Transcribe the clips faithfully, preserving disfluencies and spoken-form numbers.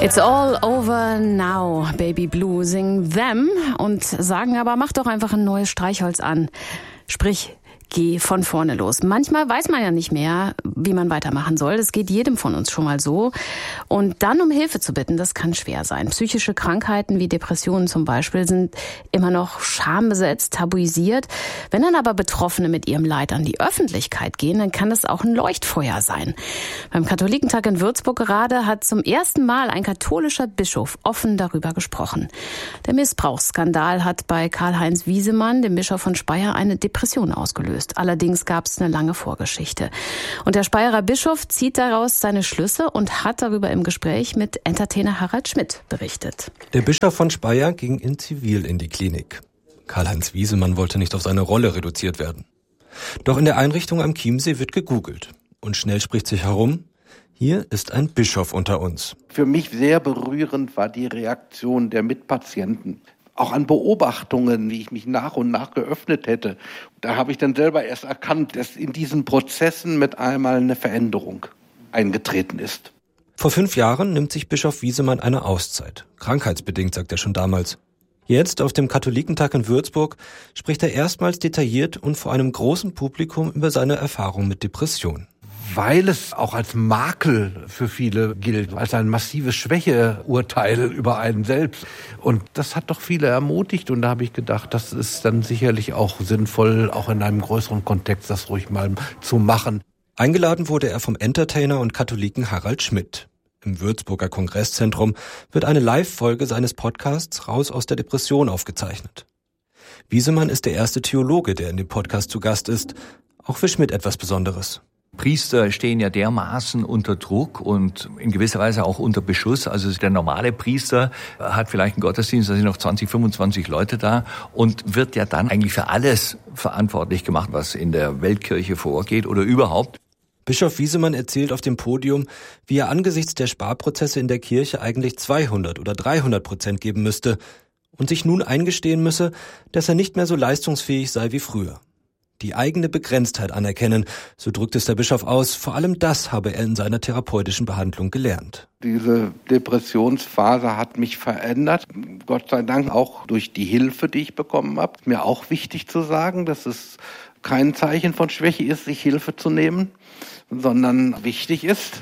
It's all over now, Baby Blue singen Them und sagen aber, mach doch einfach ein neues Streichholz an. Sprich, geh von vorne los. Manchmal weiß man ja nicht mehr, wie man weitermachen soll. Das geht jedem von uns schon mal so. Und dann um Hilfe zu bitten, das kann schwer sein. Psychische Krankheiten wie Depressionen zum Beispiel sind immer noch schambesetzt, tabuisiert. Wenn dann aber Betroffene mit ihrem Leid an die Öffentlichkeit gehen, dann kann das auch ein Leuchtfeuer sein. Beim Katholikentag in Würzburg gerade hat zum ersten Mal ein katholischer Bischof offen darüber gesprochen. Der Missbrauchsskandal hat bei Karl-Heinz Wiesemann, dem Bischof von Speyer, eine Depression ausgelöst. Allerdings gab es eine lange Vorgeschichte. Und der Speyerer Bischof zieht daraus seine Schlüsse und hat darüber im Gespräch mit Entertainer Harald Schmidt berichtet. Der Bischof von Speyer ging in Zivil in die Klinik. Karl-Heinz Wiesemann wollte nicht auf seine Rolle reduziert werden. Doch in der Einrichtung am Chiemsee wird gegoogelt. Und schnell spricht sich herum, hier ist ein Bischof unter uns. Für mich sehr berührend war die Reaktion der Mitpatienten. Auch an Beobachtungen, wie ich mich nach und nach geöffnet hätte. Da habe ich dann selber erst erkannt, dass in diesen Prozessen mit einmal eine Veränderung eingetreten ist. Vor fünf Jahren nimmt sich Bischof Wiesemann eine Auszeit. Krankheitsbedingt, sagt er schon damals. Jetzt, auf dem Katholikentag in Würzburg, spricht er erstmals detailliert und vor einem großen Publikum über seine Erfahrung mit Depression. Weil es auch als Makel für viele gilt, als ein massives Schwächeurteil über einen selbst. Und das hat doch viele ermutigt. Und da habe ich gedacht, das ist dann sicherlich auch sinnvoll, auch in einem größeren Kontext das ruhig mal zu machen. Eingeladen wurde er vom Entertainer und Katholiken Harald Schmidt. Im Würzburger Kongresszentrum wird eine Live-Folge seines Podcasts Raus aus der Depression aufgezeichnet. Wiesemann ist der erste Theologe, der in dem Podcast zu Gast ist. Auch für Schmidt etwas Besonderes. Priester stehen ja dermaßen unter Druck und in gewisser Weise auch unter Beschuss. Also der normale Priester hat vielleicht einen Gottesdienst, da sind noch zwanzig, fünfundzwanzig Leute da und wird ja dann eigentlich für alles verantwortlich gemacht, was in der Weltkirche vorgeht oder überhaupt. Bischof Wiesemann erzählt auf dem Podium, wie er angesichts der Sparprozesse in der Kirche eigentlich zweihundert oder dreihundert Prozent geben müsste und sich nun eingestehen müsse, dass er nicht mehr so leistungsfähig sei wie früher. Die eigene Begrenztheit anerkennen, so drückt es der Bischof aus. Vor allem das habe er in seiner therapeutischen Behandlung gelernt. Diese Depressionsphase hat mich verändert. Gott sei Dank auch durch die Hilfe, die ich bekommen habe. Mir auch wichtig zu sagen, dass es kein Zeichen von Schwäche ist, sich Hilfe zu nehmen, sondern wichtig ist.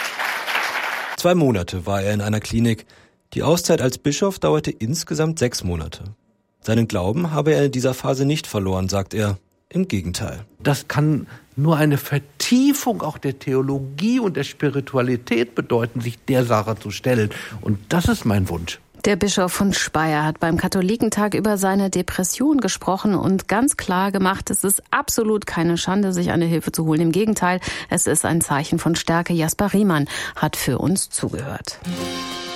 Zwei Monate war er in einer Klinik. Die Auszeit als Bischof dauerte insgesamt sechs Monate. Seinen Glauben habe er in dieser Phase nicht verloren, sagt er. Im Gegenteil. Das kann nur eine Vertiefung auch der Theologie und der Spiritualität bedeuten, sich der Sache zu stellen. Und das ist mein Wunsch. Der Bischof von Speyer hat beim Katholikentag über seine Depression gesprochen und ganz klar gemacht, es ist absolut keine Schande, sich eine Hilfe zu holen. Im Gegenteil, es ist ein Zeichen von Stärke. Jasper Riemann hat für uns zugehört.